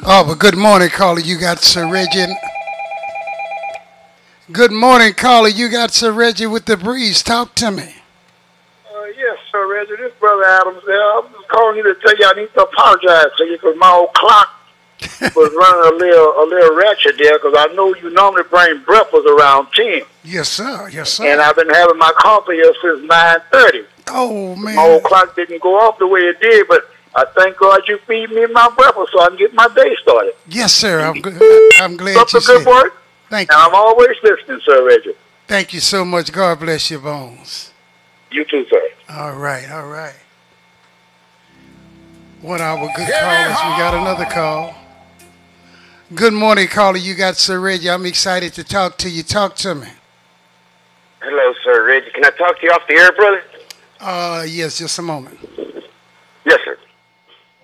Oh, but good morning, caller. You got Sir Reggie. Good morning, caller. You got Sir Reggie with the breeze. Talk to me. Yes, sir, Reggie. This brother Adams there. I'm just calling you to tell you I need to apologize to you because my old clock was running a little ratchet there because I know you normally bring breakfast around 10. Yes, sir. Yes, sir. And I've been having my coffee here since 9:30. Oh, man. My old clock didn't go off the way it did, but I thank God you feed me my breakfast so I can get my day started. Yes, sir. I'm glad Up you to good said. work, Thank and you. I'm always listening, sir, Reggie. Thank you so much. God bless your bones. You too, sir. All right. All right. 1 hour good callers. We got another call. Good morning, caller. You got Sir Reggie. I'm excited to talk to you. Talk to me. Hello, sir, Reggie. Can I talk to you off the air, brother? Yes, just a moment.